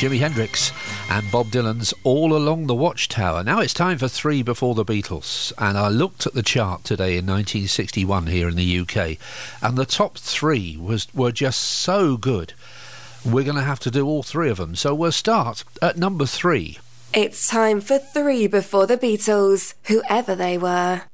Jimi Hendrix and Bob Dylan's All Along the Watchtower. Now it's time for Three Before the Beatles, and I looked at the chart today in 1961 here in the UK, and the top three were just so good. We're going to have to do all three of them, so we'll start at number 3. It's time for Three Before the Beatles, whoever they were.